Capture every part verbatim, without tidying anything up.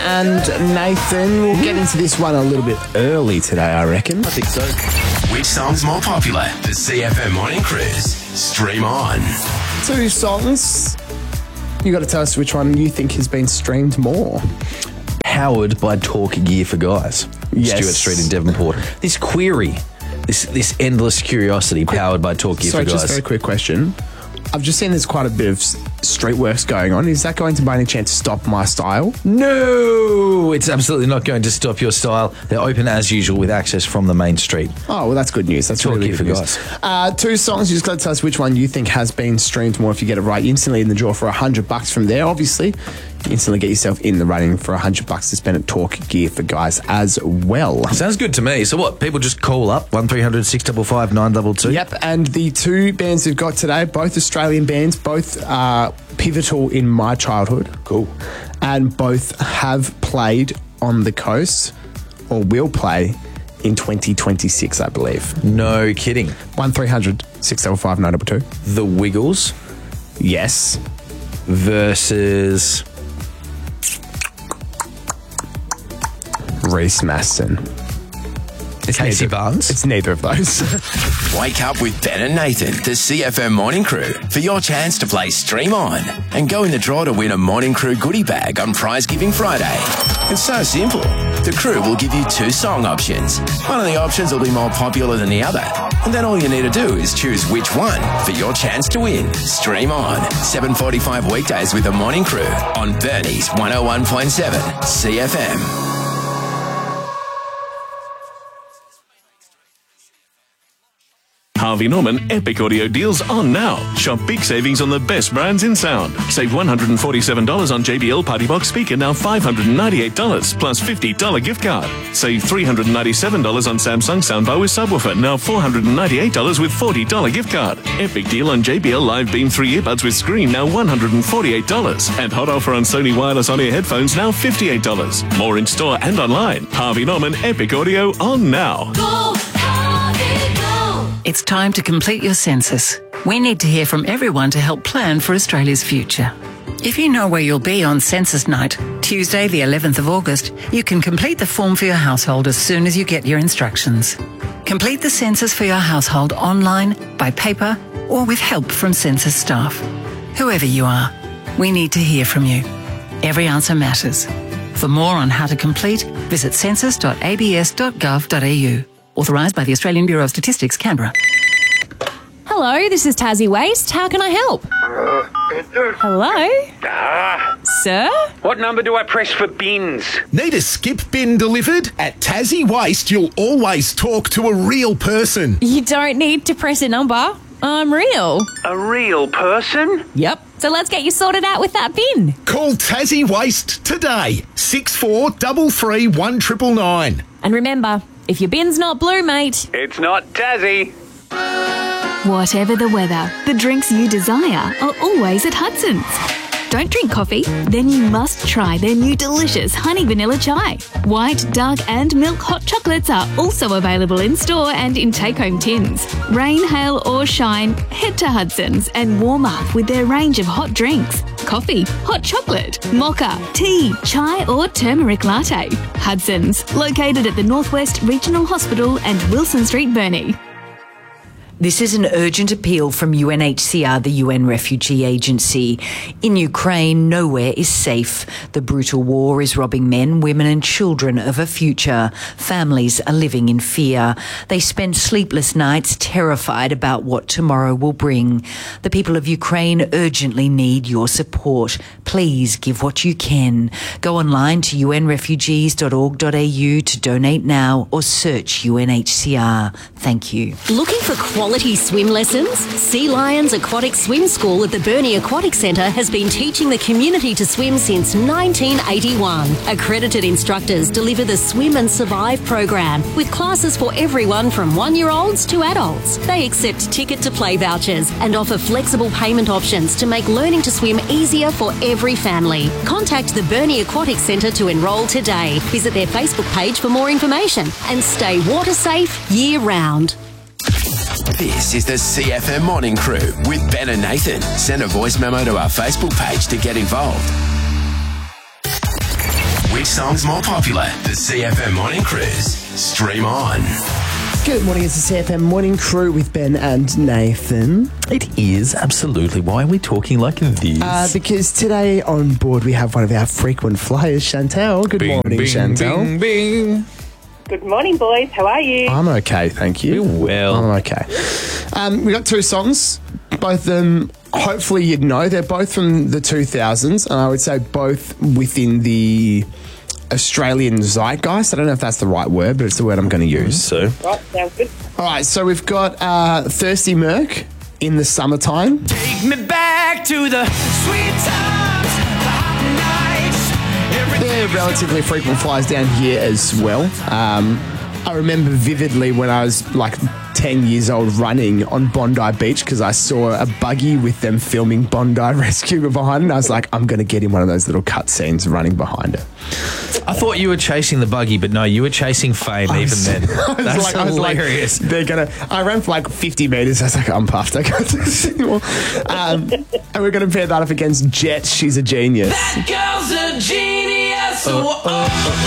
and Nathan. We'll get into this one a little bit early today, I reckon. I think so. Which song's more popular? The C F M Morning Cruise. Stream on. Two songs. You got to tell us which one you think has been streamed more. Powered by Talk Gear for Guys. Yes. Stuart Street in Devonport. This query, this this endless curiosity powered by Talk Gear Sorry, for Guys. just a very quick question. I've just seen there's quite a bit of street works going on. Is that going to by any chance stop my style? No, it's absolutely not going to stop your style. They're open as usual with access from the main street. Oh, well, that's good news. That's Talk really Gear good for news. Guys. Uh, two songs. You just got to tell us which one you think has been streamed more. If you get it right, you're instantly in the draw for a hundred bucks from there. Obviously, you instantly get yourself in the running for a hundred bucks to spend at Talk Gear for Guys as well. Sounds good to me. So what? People just call up one three hundred six five five nine two two. Yep, and the two bands we've got today, both Australian bands, both are pivotal in my childhood. Cool. And both have played on the coast, or will play in twenty twenty-six, I believe. No kidding. one three hundred six five five nine two two. The Wiggles Yes. versus Reese Maston. It's Casey neither, Barnes. It's neither of those. Wake up with Ben and Nathan, the C F M Morning Crew, for your chance to play Stream On and go in the draw to win a Morning Crew goodie bag on Prize Giving Friday. It's so simple. The crew will give you two song options. One of the options will be more popular than the other. And then all you need to do is choose which one for your chance to win. Stream On, seven forty-five weekdays with the Morning Crew on Bernie's one oh one point seven C F M. Harvey Norman Epic Audio deals on now. Shop big savings on the best brands in sound. Save one hundred forty-seven dollars on J B L Party Box speaker, now five hundred ninety-eight dollars plus fifty dollars gift card. Save three hundred ninety-seven dollars on Samsung soundbar with subwoofer, now four hundred ninety-eight dollars with forty dollars gift card. Epic deal on J B L Live Beam three earbuds with screen, now one hundred forty-eight dollars. And hot offer on Sony wireless on-ear headphones, now fifty-eight dollars. More in store and online. Harvey Norman Epic Audio on now. Go, Harvey, go. It's time to complete your census. We need to hear from everyone to help plan for Australia's future. If you know where you'll be on census night, Tuesday the eleventh of August, you can complete the form for your household as soon as you get your instructions. Complete the census for your household online, by paper, or with help from census staff. Whoever you are, we need to hear from you. Every answer matters. For more on how to complete, visit census dot a b s dot gov dot a u. Authorised by the Australian Bureau of Statistics, Canberra. Hello, this is Tassie Waste. How can I help? Uh, Hello? ah, Sir? what number do I press for bins? Need a skip bin delivered? At Tassie Waste, you'll always talk to a real person. You don't need to press a number. I'm real. A real person? Yep. So let's get you sorted out with that bin. Call Tassie Waste today. six four three three one nine nine nine. And remember, if your bin's not blue, mate, It's not Tassie. Whatever the weather, the drinks you desire are always at Hudson's. Don't drink coffee? Then you must try their new delicious honey vanilla chai. White, dark and milk hot chocolates are also available in store and in take-home tins. Rain, hail or shine, head to Hudson's and warm up with their range of hot drinks. Coffee, hot chocolate, mocha, tea, chai or turmeric latte. Hudson's, located at the Northwest Regional Hospital and Wilson Street, Burnie. This is an urgent appeal from U N H C R, the U N Refugee Agency. In Ukraine, nowhere is safe. The brutal war is robbing men, women and children of a future. Families are living in fear. They spend sleepless nights terrified about what tomorrow will bring. The people of Ukraine urgently need your support. Please give what you can. Go online to u n refugees dot org dot a u to donate now or search U N H C R. Thank you. Looking for quality swim lessons? Sea Lions Aquatic Swim School at the Burnie Aquatic Centre has been teaching the community to swim since nineteen eighty-one. Accredited instructors deliver the Swim and Survive program with classes for everyone from one-year-olds to adults. They accept ticket-to-play vouchers and offer flexible payment options to make learning to swim easier for every family. Contact the Burnie Aquatic Centre to enrol today. Visit their Facebook page for more information and stay water safe year-round. This is the C F M Morning Crew with Ben and Nathan. Send a voice memo to our Facebook page to get involved. Which song's more popular? The C F M Morning Cruise. Stream on. Good morning, it's the C F M Morning Crew with Ben and Nathan. It is, absolutely. Why are we talking like this? Uh, because today on board we have one of our frequent flyers, Chantel. Good Bing, morning, bing, Chantel. Bing, bing. Good morning, boys. How are you? I'm okay, thank you. You're well. I'm okay. Um, we got two songs. Both of them, hopefully you'd know. They're both from the two thousands, and I would say both within the Australian zeitgeist. I don't know if that's the right word, but it's the word I'm going to use. So, Right, sounds good. all right, so we've got uh, Thirsty Merc, In the Summertime. Take me back to the sweet times, the hot nights. They're relatively frequent flyers down here as well. Um, I remember vividly when I was like ten years old running on Bondi Beach because I saw a buggy with them filming Bondi Rescue behind it. And I was like, I'm going to get in one of those little cut scenes running behind it. I thought you were chasing the buggy, but no, you were chasing fame I even was- then. I was That's like- I was like, hilarious. they're gonna. I ran for like fifty meters. I was like, I'm puffed. I can't do this anymore. Um, and we're gonna pair that up against Jet. She's a genius. That girl's a genius. Oh, oh,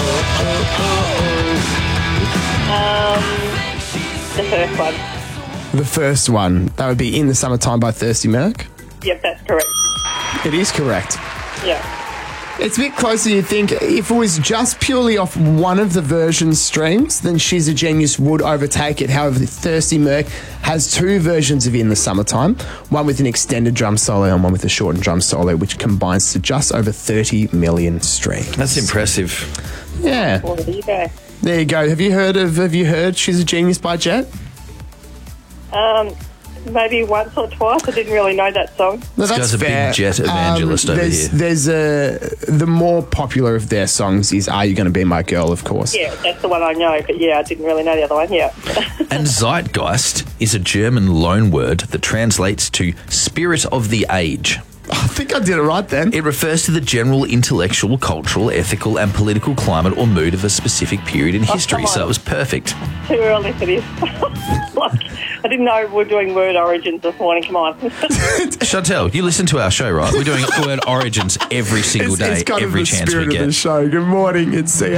Um, the first one. The first one that would be In the Summertime by Thirsty Merc. Yep, that's correct. It is correct. Yeah. It's a bit closer, you'd think. If it was just purely off one of the version streams, then She's a Genius would overtake it. However, Thirsty Merc has two versions of In the Summertime, one with an extended drum solo and one with a shortened drum solo, which combines to just over thirty million streams. That's impressive. Yeah. Well, there you go. There you go. Have you heard of Have you heard She's a Genius by Jet? Um, maybe once or twice. I didn't really know that song. No, This guy's a big Jet evangelist over there's, here. There's a the more popular of their songs is Are You Gonna Be My Girl, of course. Yeah, that's the one I know. But yeah, I didn't really know the other one. Yeah. And Zeitgeist is a German loanword that translates to spirit of the age. I think I did it right then. It refers to the general intellectual, cultural, ethical, and political climate or mood of a specific period in history. come So on. it was perfect. Too early for this. Like, I didn't know we were doing word origins this morning. Come on. Chantel, you listen to our show, right? We're doing word origins every single It's, day, it's kind every of the chance we spirit get. of the show. Good morning. It's